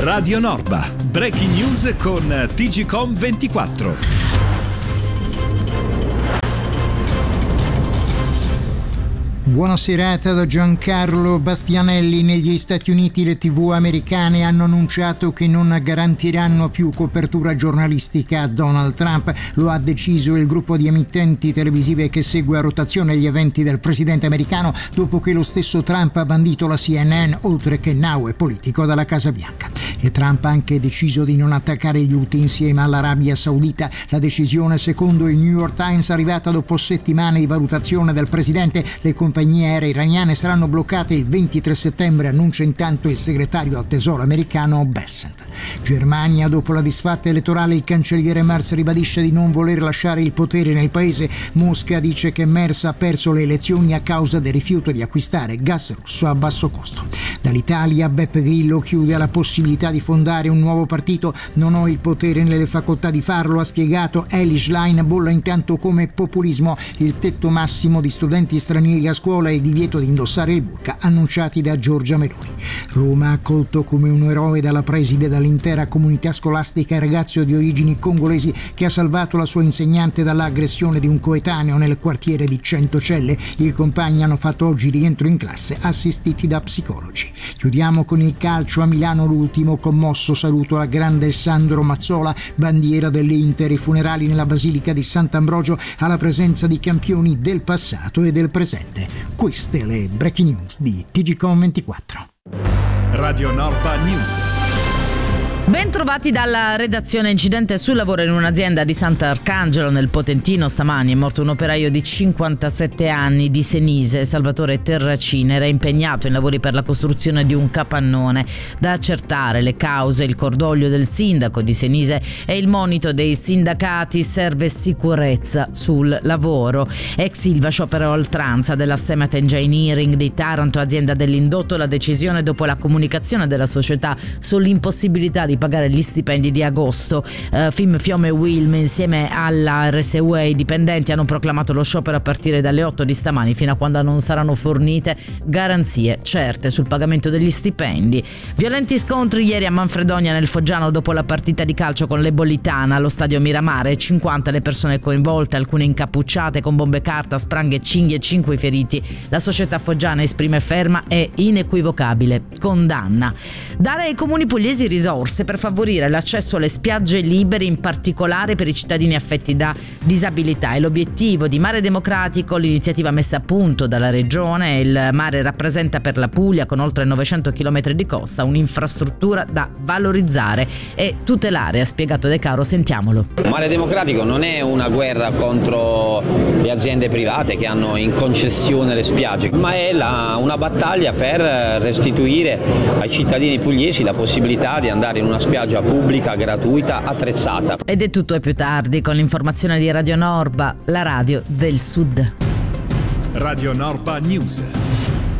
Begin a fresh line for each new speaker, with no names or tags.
Radio Norba. Breaking news con TGCOM24.
Buona serata da Giancarlo Bastianelli. Negli Stati Uniti le TV americane hanno annunciato che non garantiranno più copertura giornalistica a Donald Trump. Lo ha deciso il gruppo di emittenti televisive che segue a rotazione gli eventi del presidente americano, dopo che lo stesso Trump ha bandito la CNN, oltre che Now e Politico, dalla Casa Bianca. E Trump ha anche deciso di non attaccare gli Houthi insieme all'Arabia Saudita. La decisione, secondo il New York Times, è arrivata dopo settimane di valutazione del presidente. Le compagnie aeree iraniane saranno bloccate il 23 settembre, annuncia intanto il segretario al tesoro americano Bessent. Germania, dopo la disfatta elettorale, il cancelliere Merz ribadisce di non voler lasciare il potere nel paese. Mosca dice che Merz ha perso le elezioni a causa del rifiuto di acquistare gas russo a basso costo. Dall'Italia, Beppe Grillo chiude alla possibilità di fondare un nuovo partito. Non ho il potere né le facoltà di farlo, ha spiegato. Eli Schlein bolla intanto come populismo il tetto massimo di studenti stranieri a scuola e il divieto di indossare il burka annunciati da Giorgia Meloni. Roma ha accolto come un eroe dalla preside dall'intera comunità scolastica il ragazzo di origini congolesi che ha salvato la sua insegnante dall'aggressione di un coetaneo nel quartiere di Centocelle. I compagni hanno fatto oggi rientro in classe assistiti da psicologi. Chiudiamo con il calcio. A Milano l'ultimo commosso saluto alla grande Sandro Mazzola, bandiera dell'Inter, i funerali nella Basilica di Sant'Ambrogio alla presenza di campioni del passato e del presente. Queste le breaking news di TGCOM24.
Radio Norba News.
Ben trovati dalla redazione. Incidente sul lavoro in un'azienda di Sant'Arcangelo nel Potentino. Stamani è morto un operaio di 57 anni di Senise, Salvatore Terracini. Era impegnato in lavori per la costruzione di un capannone. Da accertare le cause, il cordoglio del sindaco di Senise e il monito dei sindacati. Serve sicurezza sul lavoro. Ex Ilva sciopero a oltranza della Semet Engineering di Taranto, azienda dell'indotto. La decisione dopo la comunicazione della società sull'impossibilità di pagare gli stipendi di agosto. FIM, Fiume e Wilm insieme alla RSU e i dipendenti hanno proclamato lo sciopero a partire dalle 8 di stamani fino a quando non saranno fornite garanzie certe sul pagamento degli stipendi. Violenti scontri ieri a Manfredonia nel Foggiano dopo la partita di calcio con l'Ebolitana allo stadio Miramare. 50 le persone coinvolte, alcune incappucciate con bombe carta, spranghe, cinghie e 5 i feriti. La società foggiana esprime ferma e inequivocabile condanna. Dare ai comuni pugliesi risorse per favorire l'accesso alle spiagge libere, in particolare per i cittadini affetti da disabilità. È l'obiettivo di Mare Democratico, l'iniziativa messa a punto dalla regione. Il mare rappresenta per la Puglia, con oltre 900 km di costa, un'infrastruttura da valorizzare e tutelare, ha spiegato De Caro. Sentiamolo.
Mare Democratico non è una guerra contro le aziende private che hanno in concessione le spiagge, ma è una battaglia per restituire ai cittadini pugliesi la possibilità di andare in una spiaggia pubblica, gratuita, attrezzata.
Ed è tutto, e più tardi con l'informazione di Radio Norba, la radio del Sud.
Radio Norba News.